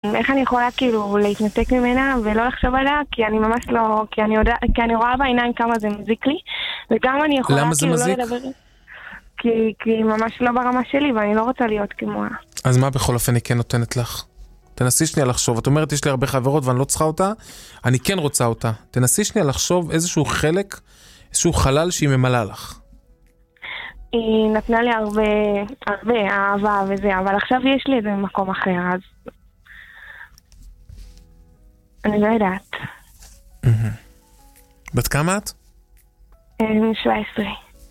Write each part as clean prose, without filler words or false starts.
איך אני יכולה כאילו להתנתק ממנה ולא לחשוב עליה, כי אני ממש לא, כי אני רואה בעיניים כמה זה מזיק לי, וגם אני יכולה כאילו לא לדבר, כי היא ממש לא ברמה שלי, ואני לא רוצה להיות כמוה. אז מה בכל אופן היא כן נותנת לך? תנסי שנייה לחשוב, את אומרת יש לי הרבה חברות ואני לא צריכה אותה, אני כן רוצה אותה. תנסי שנייה לחשוב איזשהו חלק, איזשהו חלל שהיא ממלאה לך. היא נתנה לי הרבה אהבה וזה, אבל עכשיו יש לי איזה מקום אחר, אז אני לא יודעת. בת כמה את? 17.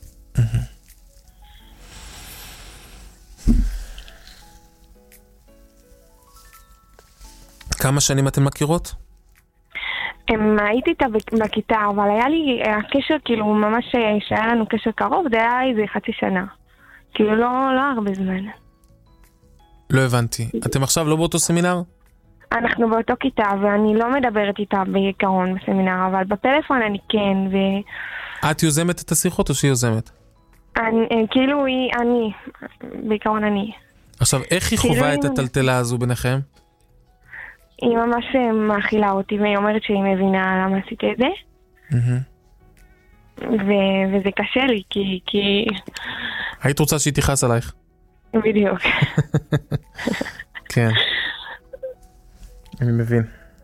כמה שנים אתן מכירות? הייתי איתה בכיתה, אבל היה לי הקשר, כאילו ממש שהיה לנו קשר קרוב, זה היה איזה חצי שנה. כאילו לא הרבה זמן. לא הבנתי. אתם עכשיו לא באותו סמינר? אנחנו באותו כיתה, ואני לא מדברת איתה בעיקרון בסמינר, אבל בפלאפון אני כן, את יוזמת את השיחות או שהיא יוזמת? כאילו אני, בעיקרון אני. עכשיו, איך היא חובה את הטלטלה הזו ביניכם? היא ממש מאכילה אותי, והיא אומרת שהיא מבינה למה עשיתי את זה. וזה קשה לי, כי... היית רוצה שהיא תיחס עלייך? בדיוק. כן. אני מבין.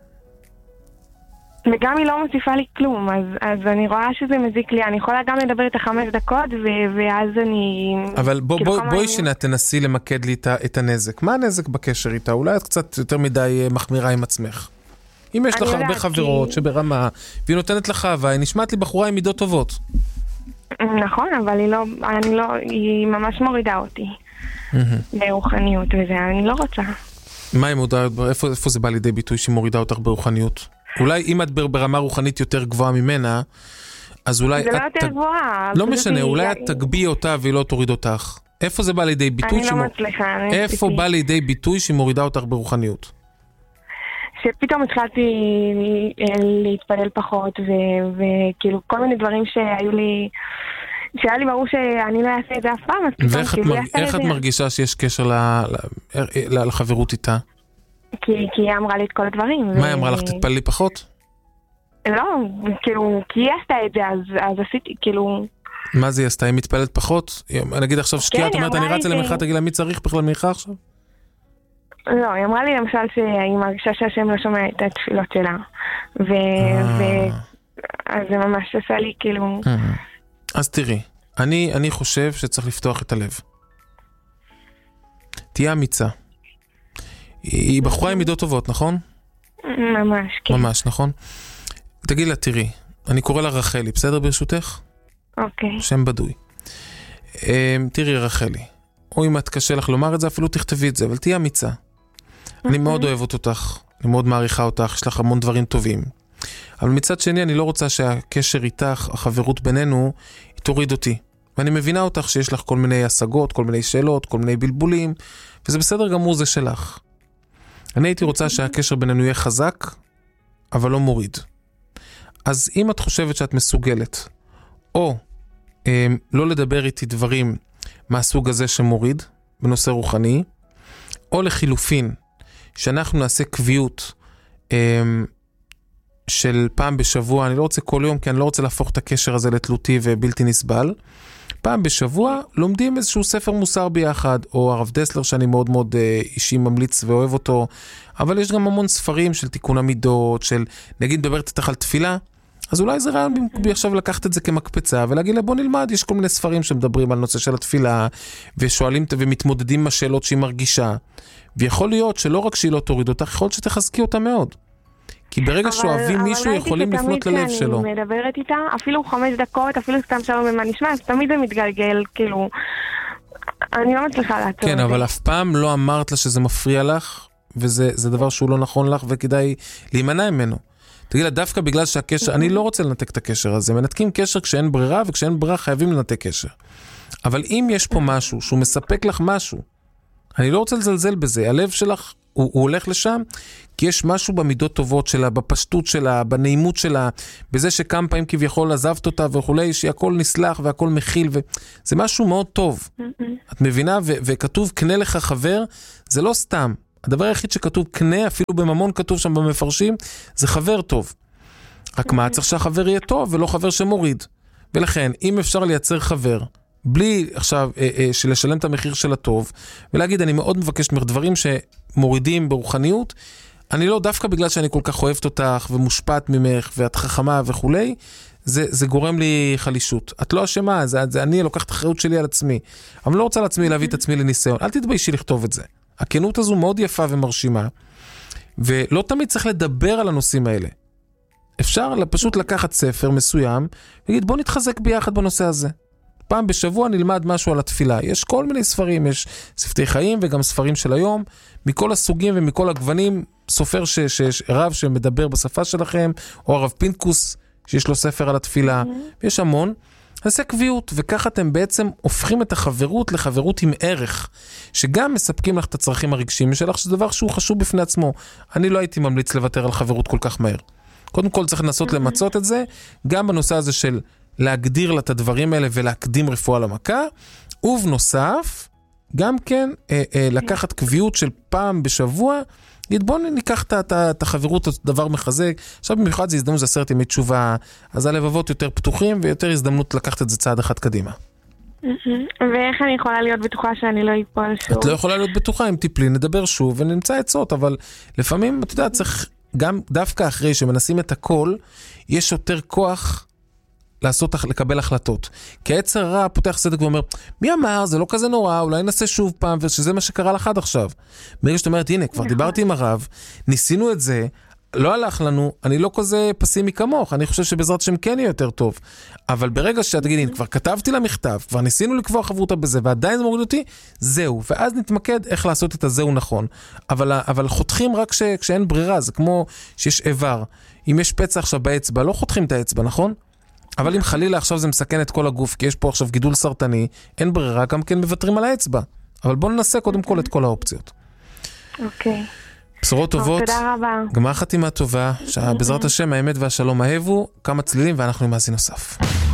וגם היא לא מוסיפה לי כלום, אז אני רואה שזה מזיק לי. אני יכולה גם לדבר איתה 5 דקות, ואז אני... אבל בואי שנה תנסי למקד לי את הנזק. מה הנזק בקשר איתה? אולי את קצת יותר מדי מחמירה עם עצמך. אם יש לך הרבה חברות שברמה, והיא נותנת לך אהבה, היא נשמעת לי בחורה עם מידות טובות. נכון, אבל היא ממש מורידה אותי. ברוחניות וזה, אני לא רוצה. מה היא מודעת? איפה זה בא לידי ביטוי שהיא מורידה אותך ברוחניות? אולי אם את ברמה רוחנית יותר גבוהה ממנה, אז אולי... זה לא יותר גבוהה. לא משנה, אולי את תגבי אותה והיא לא תוריד אותך. איפה זה בא לידי ביטוי? אני לא מצליחה. איפה בא לידי ביטוי שהיא מורידה אותך ברוחניות? שפתאום התחלתי להתפלל פחות, וכאילו כל מיני דברים שהיה לי ברור שאני לא אעשה את זה אף פעם. ואיך את מרגישה שיש קשר לחברות איתה? כי היא אמרה לי את כל הדברים. מה היא אמרה לך? תתפללי פחות? לא, כאילו, כי היא עשתה את זה, אז עשיתי, כאילו... מה זה היא עשתה? היא מתפללת פחות? נגיד עכשיו שקיעה, את אומרת, אני רצה למנחה, תגיד לה, מי צריך בכלל מנחה עכשיו? לא, היא אמרה לי למשל שהיא מרגישה שהשם לא שומע את התפילות שלה. אז זה ממש עשה לי כאילו... אז תראי, אני חושב שצריך לפתוח את הלב. תהיה אמיצה. היא בחורה עם מידות טובות, נכון? ממש, כן. ממש, נכון? תגיד לה, תראי, אני קורא לה רחלי, בסדר ברשותך? אוקיי. שם בדוי. תראי רחלי, או אם את קשה לך לומר את זה, אפילו תכתבי את זה, אבל תהיה אמיצה. אני מאוד אוהבת אותך, אני מאוד מעריכה אותך, יש לך המון דברים טובים. אבל מצד שני, אני לא רוצה שהקשר איתך, החברות בינינו, היא תוריד אותי. ואני מבינה אותך שיש לך כל מיני השגות, כל מיני שאלות, כל מיני בלבולים, וזה בסדר גמור, זה שלך. אני הייתי רוצה שהקשר בינינו יהיה חזק, אבל לא מוריד. אז אם את חושבת שאת מסוגלת, או לא לדבר איתי דברים מהסוג הזה שמוריד, בנושא רוחני, או לחילופין, שאנחנו נעשה קביעות של פעם בשבוע, אני לא רוצה כל יום, כי אני לא רוצה להפוך את הקשר הזה לתלותי ובלתי נסבל, פעם בשבוע לומדים איזשהו ספר מוסר ביחד, או הרב דסלר שאני מאוד מאוד אישי ממליץ ואוהב אותו, אבל יש גם המון ספרים של תיקון המידות, של נגיד מדברת איתך על תפילה, אז אולי זה רעיון במקומי עכשיו לקחת את זה כמקפצה, ולהגיד לה בוא נלמד, יש כל מיני ספרים שמדברים על נושא של התפילה, ושואלים ומתמודדים עם השאלות שהיא מרגישה, ויכול להיות שלא רק שהיא לא תוריד אותך, יכול להיות שתחזקי אותה מאוד. כי ברגע שאוהבים מישהו יכולים לפנות ללב שלו. אבל אני מדברת איתה, אפילו 5 דקות, אפילו סתם שלום ומה נשמע, אז תמיד זה מתגלגל, כאילו, אני לא מצליחה לעצור את זה. כן, אבל אף פעם לא אמרת לה שזה מפריע לך, וזה דבר שהוא לא נכון לך, וכדאי להימנע ממנו. תגיד לה, דווקא בגלל שהקשר, אני לא רוצה לנתק את הקשר הזה, מנתקים קשר כשאין ברירה, וכשאין ברירה חייבים לנתק קשר. אבל אם יש פה משהו, שהוא מספק לך משהו, אני לא רוצה לזלזל בזה, הלב שלך, הוא הולך לשם, כי יש משהו במידות טובות שלה, בפשטות שלה, בנעימות שלה, בזה שכמה פעמים כביכול עזבת אותה וכולי, שהכל נסלח והכל מכיל, זה משהו מאוד טוב. את מבינה? וכתוב, קנה לך חבר, זה לא סתם. הדבר היחיד שכתוב קנה, אפילו בממון כתוב שם במפרשים, זה חבר טוב. רק מה, צריך שהחבר יהיה טוב ולא חבר שמוריד. ולכן, אם אפשר לייצר חבר, בלי עכשיו לשלם את המחיר של הטוב, ולהגיד, אני מאוד מבקש ממך דברים שמורידים ברוחניות, אני לא, דווקא בגלל שאני כל כך אוהבת אותך, ומושפעת ממך, ואת חכמה וכולי, זה גורם לי חלישות. את לא אשמה, זה אני לוקחת אחריות שלי על עצמי. אבל אני לא רוצה לעצמי להביא את עצמי לניסיון. אל תתביישי לכתוב את זה. הכנות הזו מאוד יפה ומרשימה, ולא תמיד צריך לדבר על הנושאים האלה. אפשר פשוט לקחת ספר מסוים, ולהגיד בוא נתחזק ביחד בנושא הזה. פעם בשבוע נלמד משהו על התפילה. יש כל מיני ספרים, יש ספרי חיים וגם ספרים של היום, מכל הסוגים ומכל הגוונים, סופר רב שמדבר בשפה שלכם, או הרב פינקוס, שיש לו ספר על התפילה, ויש המון. נעשה קביעות, וככה אתם בעצם הופכים את החברות לחברות עם ערך, שגם מספקים לך את הצרכים הרגשיים שלך, שזה דבר שהוא חשוב בפני עצמו. אני לא הייתי ממליץ לוותר על חברות כל כך מהר. קודם כל צריך לנסות למצות את זה, גם בנושא הזה של להגדיר לה את הדברים האלה ולהקדים רפואה למכה, ובנוסף, גם כן לקחת קביעות של פעם בשבוע, בוא ניקח את החברות, דבר מחזק, עכשיו במיוחד זה הזדמנות, זה 10 ימי תשובה, אז הלבבות יותר פתוחים ויותר הזדמנות לקחת את זה צעד אחד קדימה. ואיך אני יכולה להיות בטוחה שאני לא ייפול שוב? את לא יכולה להיות בטוחה, אם תיפלי נדבר שוב ונמצא עצות, אבל לפעמים, אתה יודע, צריך גם דווקא אחרי שמנסים את הכל, יש יותר כוח לקבל החלטות. כי העץ הרע פותח סדק ואומר, מי אמר, זה לא כזה נורא, אולי נעשה שוב פעם, ושזה מה שקרה לך עד עכשיו. ברגע שאת אומרת, הנה, כבר דיברתי עם הרב, ניסינו את זה, לא הלך לנו, אני לא כזה פסימי כמוך, אני חושב שבעזרת השם כן יהיה יותר טוב. אבל ברגע שאת תגידי, כבר כתבתי לה מכתב, כבר ניסינו לקבוע חברותה בזה, ועדיין זה מוריד אותי, זהו. ואז נתמקד איך לעשות את הזהו נכון. אבל חותכים רק כשאין ברירה, זה כמו שיש איבר. אם יש פצע עכשיו באצבע, לא חותכים את האצבע, נכון? אבל אם חלילה עכשיו זה מסכן את כל הגוף, כי יש פה עכשיו גידול סרטני, אין ברירה, גם כן מוותרים על האצבע. אבל בואו ננסה קודם כל את כל האופציות. אוקיי. בשורות טובות. תודה רבה. גמר חתימה טובה, שבעזרת השם האמת והשלום אהבו, כמה צלילים ואנחנו עם מאזין נוסף.